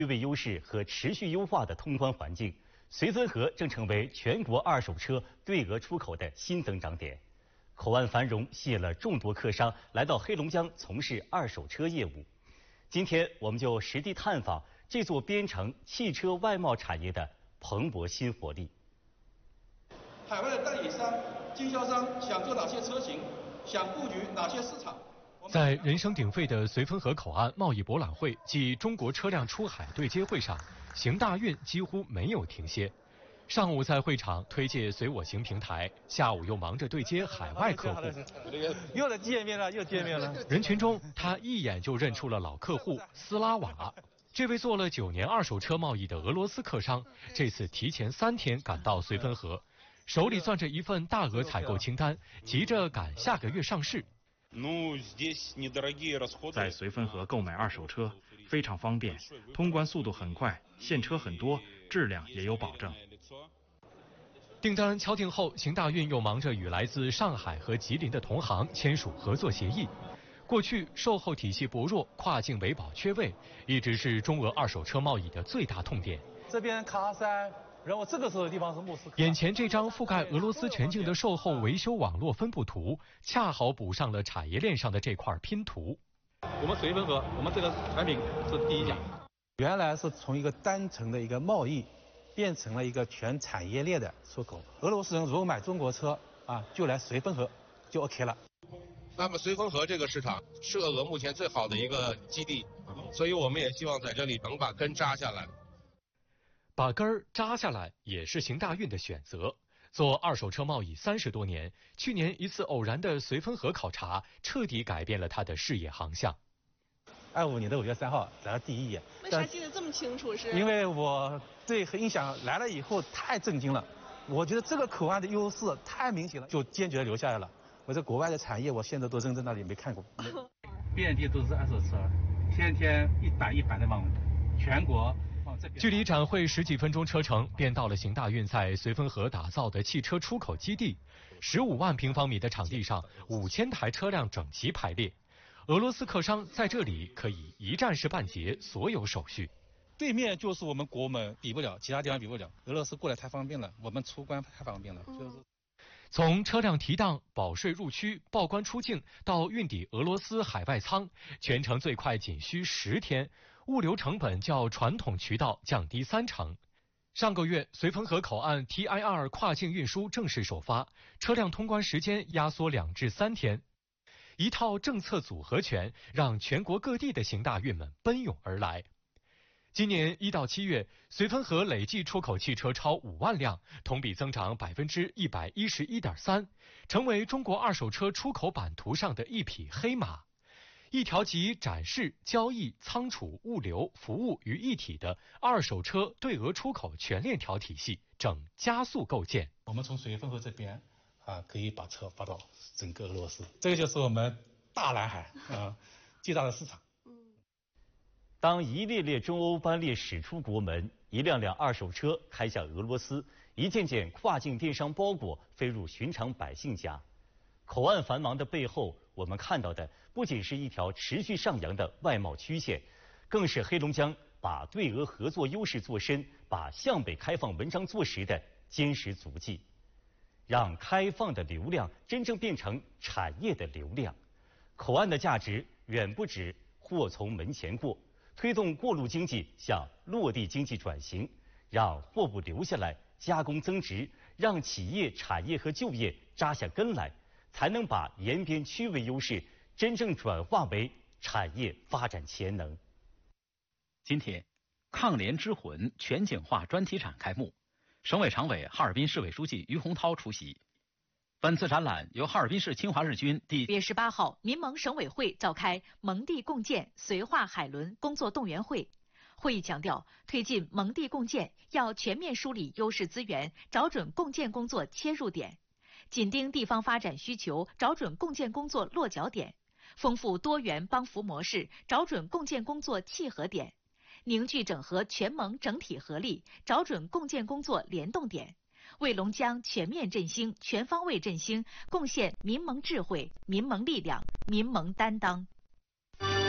区位优势和持续优化的通关环境，绥芬河正成为全国二手车对俄出口的新增长点。口岸繁荣吸引了众多客商来到黑龙江从事二手车业务。今天我们就实地探访这座边城汽车外贸产业的蓬勃新活力。 海外的代理商、经销商想做哪些车型，想布局哪些市场？ 在人声鼎沸的绥芬河口岸贸易博览会暨中国车辆出海对接会上，邢大运几乎没有停歇。上午在会场推介随我行平台，下午又忙着对接海外客户。 又来见面了，又见面了。 人群中，他一眼就认出了老客户斯拉瓦。这位做了9年二手车贸易的俄罗斯客商，这次提前3天赶到绥芬河，手里攥着一份大额采购清单，急着赶下个月上市。 在绥芬河购买二手车非常方便，通关速度很快，现车很多，质量也有保证。 订单敲定后，邢大运又忙着与来自上海和吉林的同行签署合作协议。过去售后体系薄弱，跨境维保缺位，一直是中俄二手车贸易的最大痛点。 这边喀山，然后这个时候的地方是莫斯科。 眼前这张覆盖俄罗斯全境的售后维修网络分布图，恰好补上了产业链上的这块拼图。 我们绥芬河，我们这个产品是第一家。原来是从一个单纯的一个贸易，变成了一个全产业链的出口。俄罗斯人如果买中国车啊，就来绥芬河就 OK 了。 那么绥芬河这个市场是俄目前最好的一个基地，所以我们也希望在这里能把根扎下来。 把根儿扎下来也是邢大运的选择。做二手车贸易30多年，去年一次偶然的绥芬河考察，彻底改变了他的事业航向。 25年的5月3号来了第一眼。 为啥记得这么清楚？是因为我对印象来了以后太震惊了，我觉得这个口岸的优势太明显了，就坚决地留下来了。我在国外的产业，我现在都扔在那里没看过。 遍地都是二手车，天天一版的往全国。 距离展会10几分钟车程，便到了邢大运在绥芬河打造的汽车出口基地。15万平方米的场地上，5000台车辆整齐排列。俄罗斯客商在这里可以一站式办结所有手续。 对面就是我们国门，比不了，其他地方比不了。俄罗斯过来太方便了，我们出关太方便了，就是。 从车辆提档、保税入区、报关出境到运抵俄罗斯海外仓，全程最快仅需10天，物流成本较传统渠道降低30%。上个月，绥芬河口岸 TIR 跨境运输正式首发，车辆通关时间压缩2至3天。一套政策组合拳，让全国各地的邢大运们奔涌而来。今年1到7月，绥芬河累计出口汽车超5万辆，同比增长111.3%，成为中国二手车出口版图上的一匹黑马。一条集展示、交易、仓储、物流、服务于一体的二手车对俄出口全链条体系正加速构建。 我们从绥芬河这边可以把车发到整个俄罗斯，这个就是我们大蓝海巨大的市场。 当一列列中欧班列驶出国门，一辆辆二手车开向俄罗斯，一件件跨境电商包裹飞入寻常百姓家。口岸繁忙的背后，我们看到的不仅是一条持续上扬的外贸曲线，更是黑龙江把对俄合作优势做深、把向北开放文章做实的坚实足迹。让开放的流量真正变成产业的流量，口岸的价值远不止货从门前过。推动过路经济向落地经济转型，让货物留下来，加工增值，让企业、产业和就业扎下根来，才能把沿边区位优势真正转化为产业发展潜能。 今天，抗联之魂全景化专题展开幕，省委常委、哈尔滨市委书记于洪涛出席。本次展览由哈尔滨市侵华日军第 6月18号，民盟省委会召开盟地共建绥化海轮工作动员会。会议强调，推进盟地共建要全面梳理优势资源，找准共建工作切入点，紧盯地方发展需求，找准共建工作落脚点，丰富多元帮扶模式，找准共建工作契合点，凝聚整合全盟整体合力，找准共建工作联动点。为龙江全面振兴、全方位振兴贡献民盟智慧、民盟力量、民盟担当。